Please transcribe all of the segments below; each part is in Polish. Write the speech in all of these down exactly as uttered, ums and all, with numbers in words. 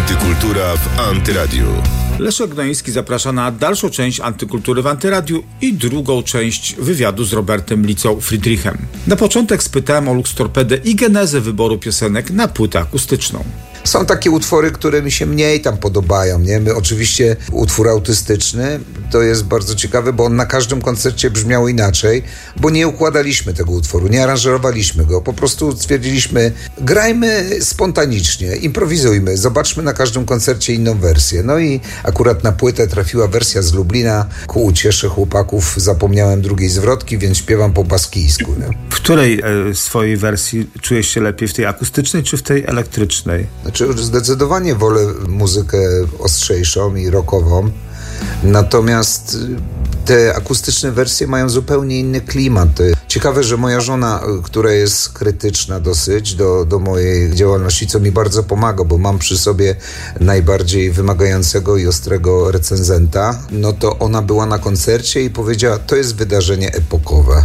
Antykultura w Antyradiu. Leszek Gnoński zaprasza na dalszą część Antykultury w Antyradiu i drugą część wywiadu z Robertem Licą Friedrichem. Na początek spytałem o Lux Torpedę i genezę wyboru piosenek na płytę akustyczną. Są takie utwory, które mi się mniej tam podobają, nie? My oczywiście utwór autystyczny to jest bardzo ciekawy, bo on na każdym koncercie brzmiał inaczej, bo nie układaliśmy tego utworu, nie aranżowaliśmy go, po prostu stwierdziliśmy, grajmy spontanicznie, improwizujmy, zobaczmy na każdym koncercie inną wersję. No i akurat na płytę trafiła wersja z Lublina, ku uciesze chłopaków zapomniałem drugiej zwrotki, więc śpiewam po baskijsku. Nie? W której e, swojej wersji czujesz się lepiej, w tej akustycznej czy w tej elektrycznej? Znaczy zdecydowanie wolę muzykę ostrzejszą i rockową, natomiast te akustyczne wersje mają zupełnie inny klimat. Ciekawe, że moja żona, która jest krytyczna dosyć do, do mojej działalności, co mi bardzo pomaga, bo mam przy sobie najbardziej wymagającego i ostrego recenzenta, no to ona była na koncercie i powiedziała, to jest wydarzenie epokowe.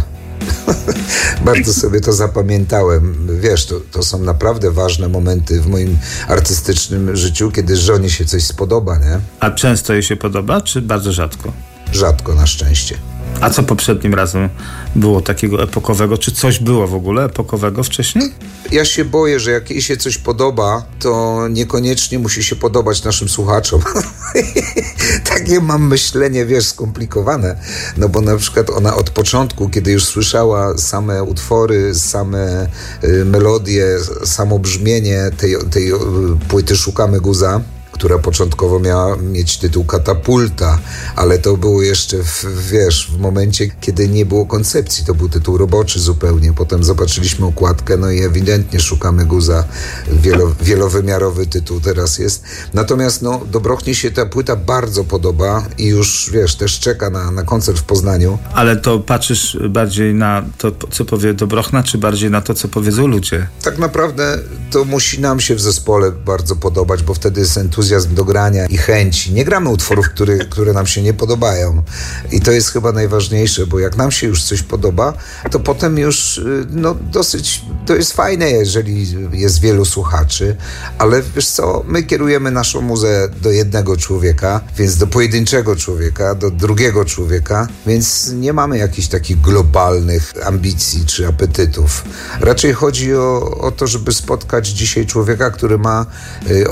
Bardzo sobie to zapamiętałem. Wiesz, to, to są naprawdę ważne momenty w moim artystycznym życiu, kiedy żonie się coś spodoba, nie? A często jej się podoba, czy bardzo rzadko? Rzadko, na szczęście. A co poprzednim razem było takiego epokowego? Czy coś było w ogóle epokowego wcześniej? Ja się boję, że jak jej się coś podoba, to niekoniecznie musi się podobać naszym słuchaczom. Takie mam myślenie, wiesz, skomplikowane. No bo na przykład ona od początku, kiedy już słyszała same utwory, same y, melodie, samo brzmienie tej, tej y, płyty Szukamy Guza, która początkowo miała mieć tytuł Katapulta, ale to było jeszcze, w, wiesz, w momencie, kiedy nie było koncepcji. To był tytuł roboczy zupełnie. Potem zobaczyliśmy okładkę, no i ewidentnie Szukamy Guza. Wielo, wielowymiarowy tytuł teraz jest. Natomiast, no, Dobrochnie się ta płyta bardzo podoba i już, wiesz, też czeka na, na koncert w Poznaniu. Ale to patrzysz bardziej na to, co powie Dobrochna, czy bardziej na to, co powiedzą ludzie? Tak naprawdę to musi nam się w zespole bardzo podobać, bo wtedy jest entuzjazm do grania i chęci. Nie gramy utworów, które, które nam się nie podobają. I to jest chyba najważniejsze, bo jak nam się już coś podoba, to potem już no dosyć, to jest fajne, jeżeli jest wielu słuchaczy, ale wiesz co, my kierujemy naszą muzę do jednego człowieka, więc do pojedynczego człowieka, do drugiego człowieka, więc nie mamy jakichś takich globalnych ambicji czy apetytów. Raczej chodzi o, o to, żeby spotkać dzisiaj człowieka, który ma y,